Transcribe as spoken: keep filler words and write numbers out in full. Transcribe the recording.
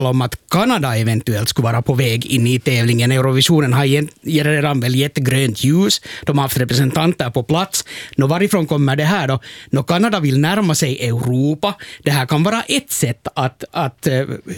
om att Kanada eventuellt skulle vara på väg in i tävlingen. Eurovisionen har gen- redan väl gett grönt ljus. De har haft representanter på plats. Nå, varifrån kommer det här då? Nå, Kanada vill närma sig Europa. Det här kan vara ett sätt att, att uh,